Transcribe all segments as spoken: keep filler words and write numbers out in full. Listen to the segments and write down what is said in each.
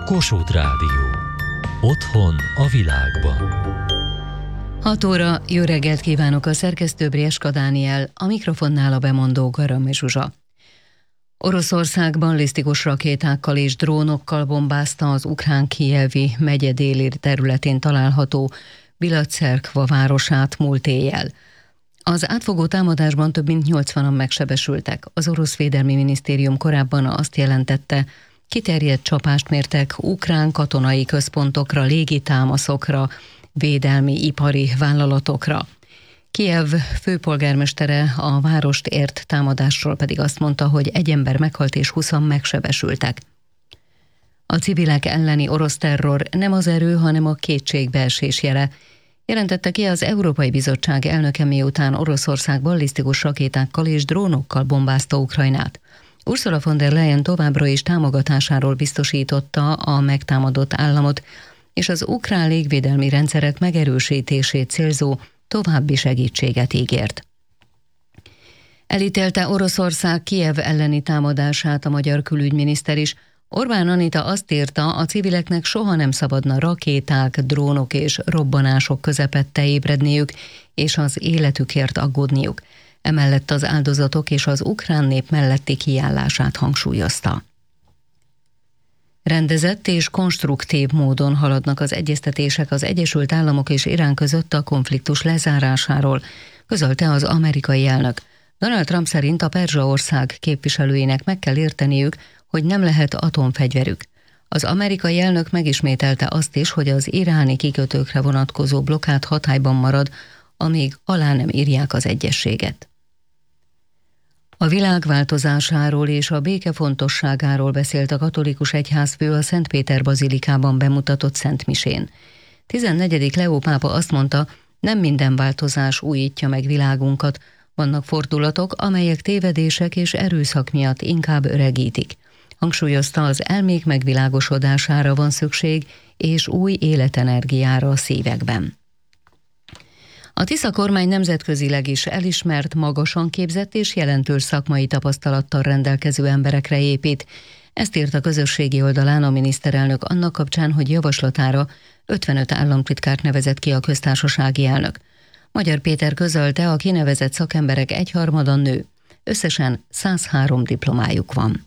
Kossuth Rádió. Otthon a világban. hat óra, jó reggelt kívánok, a szerkesztő Brieska Dániel, a mikrofonnál a bemondó Garame Zsuzsa. Oroszország ballisztikus rakétákkal és drónokkal bombázta az ukrán kijevi megye déli területén található Bilacerkva városát múlt éjjel. Az átfogó támadásban több mint nyolcvanan megsebesültek. Az orosz védelmi minisztérium korábban azt jelentette, kiterjedt csapást mértek ukrán katonai központokra, légitámaszokra, védelmi ipari vállalatokra. Kijev főpolgármestere a várost ért támadásról pedig azt mondta, hogy egy ember meghalt és húszan megsebesültek. A civilek elleni orosz terror nem az erő, hanem a kétségbeesés jele, jelentette ki az Európai Bizottság elnöke, miután Oroszország ballisztikus rakétákkal és drónokkal bombázta Ukrajnát. Ursula von der Leyen továbbra is támogatásáról biztosította a megtámadott államot, és az ukrán légvédelmi rendszerek megerősítését célzó további segítséget ígért. Elítélte Oroszország Kijev elleni támadását a magyar külügyminiszter is. Orbán Anita azt írta, a civileknek soha nem szabadna rakéták, drónok és robbanások közepette ébredniük, és az életükért aggódniuk. Emellett az áldozatok és az ukrán nép melletti kiállását hangsúlyozta. Rendezett és konstruktív módon haladnak az egyeztetések az Egyesült Államok és Irán között a konfliktus lezárásáról, közölte az amerikai elnök. Donald Trump szerint a perzsa ország képviselőinek meg kell érteniük, hogy nem lehet atomfegyverük. Az amerikai elnök megismételte azt is, hogy az iráni kikötőkre vonatkozó blokkád hatályban marad, amíg alá nem írják az egyezséget. A világ változásáról és a béke fontosságáról beszélt a katolikus egyházfő a Szent Péter bazilikában bemutatott szentmisén. tizennegyedik Leó pápa azt mondta, nem minden változás újítja meg világunkat, vannak fordulatok, amelyek tévedések és erőszak miatt inkább öregítik. Hangsúlyozta, az elmék megvilágosodására van szükség, és új életenergiára a szívekben. A Tisza kormány nemzetközileg is elismert, magasan képzett és jelentős szakmai tapasztalattal rendelkező emberekre épít. Ezt írt a közösségi oldalán a miniszterelnök annak kapcsán, hogy javaslatára ötvenöt államtitkárt nevezett ki a köztársasági elnök. Magyar Péter közölte, a kinevezett szakemberek egyharmada nő. Összesen száz három diplomájuk van.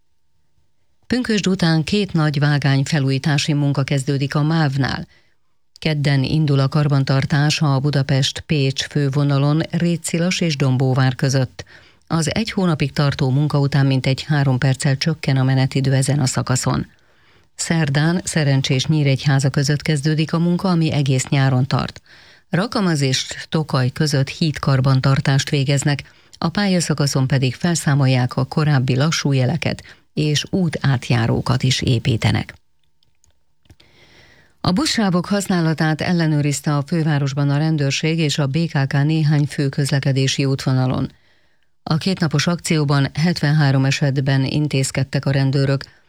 Pünkösd után két nagy vágány felújítási munka kezdődik a mávnál. Kedden indul a karbantartás a Budapest-Pécs fővonalon Rétszilas és Dombóvár között. Az egy hónapig tartó munka után mintegy három perccel csökken a menetidő ezen a szakaszon. Szerdán Szerencsés Nyíregyháza között kezdődik a munka, ami egész nyáron tart. Rakamaz és Tokaj között hídkarbantartást végeznek, a pályaszakaszon pedig felszámolják a korábbi lassú jeleket, és útátjárókat is építenek. A buszsávok használatát ellenőrizte a fővárosban a rendőrség és a bé ká ká néhány fő közlekedési útvonalon. A kétnapos akcióban hetvenhárom esetben intézkedtek a rendőrök,